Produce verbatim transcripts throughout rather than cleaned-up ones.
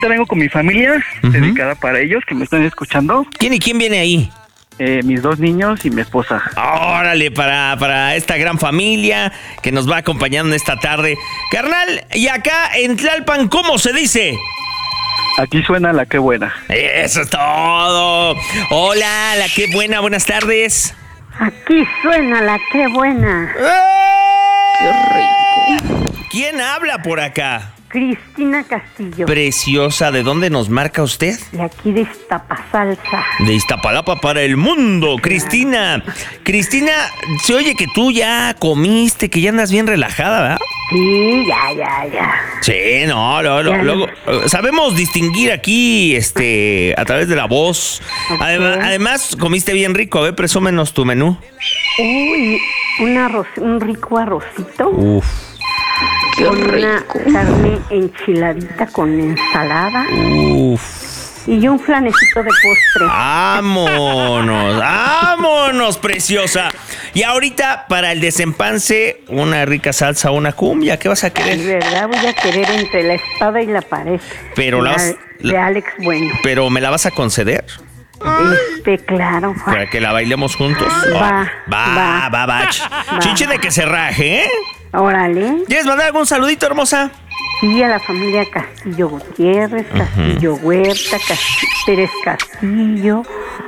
vengo con mi familia, uh-huh. dedicada para ellos, que me están escuchando. ¿Quién y quién viene ahí? Eh, mis dos niños y mi esposa. Órale, para, para esta gran familia que nos va acompañando esta tarde. Carnal, y acá en Tlalpan, ¿cómo se dice? Aquí suena la qué buena. Eso es todo. Hola, la qué buena, buenas tardes. Aquí suena la qué buena. ¡Eh! ¡Qué rico! ¿Quién habla por acá? Cristina Castillo. Preciosa, ¿de dónde nos marca usted? De aquí de Iztapasalsa. De Iztapalapa para el mundo, Cristina. Cristina, se oye que tú ya comiste, que ya andas bien relajada, ¿verdad? Sí, ya, ya, ya. Sí, no, no, no, luego sabemos distinguir aquí, este, a través de la voz. Okay. Además, además, comiste bien rico. A ver, presúmenos tu menú. Uy, un arroz, un rico arrocito. Uf. Qué con rico. Una carne enchiladita con ensalada. Uf. Y un flanecito de postre. ¡Vámonos! ¡Vámonos, preciosa! Y ahorita, para el desempance, una rica salsa, una cumbia. ¿Qué vas a querer? De verdad voy a querer entre la espada y la pared. Pero la vas... De Alex Bueno. ¿Pero me la vas a conceder? Este, claro. ¿Para que la bailemos juntos? Va, oh, va, va, va, va. va. Chiche de que se raje, ¿eh? Órale. ¿Quieres mandar algún saludito, hermosa? Sí, a la familia Castillo Gutiérrez, Castillo uh-huh. Huerta, Castillo, Pérez Castillo,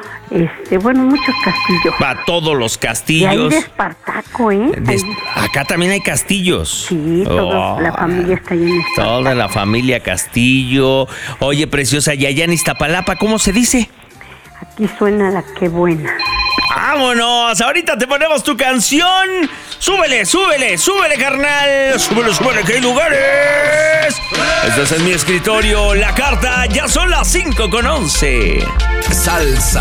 este, bueno, muchos castillos. Para todos los castillos. Y ahí de Espartaco, ¿eh? De, acá también hay castillos. Sí, toda oh, la familia está ahí en Espartaco. Toda la familia Castillo. Oye, preciosa, y allá en Iztapalapa, ¿cómo se dice? Aquí suena la qué buena. ¡Vámonos! Ahorita te ponemos tu canción. ¡Súbele, súbele, súbele, carnal! ¡Súbele, súbele, que hay lugares! Este es en mi escritorio. La carta, ya son las cinco con once. Salsa.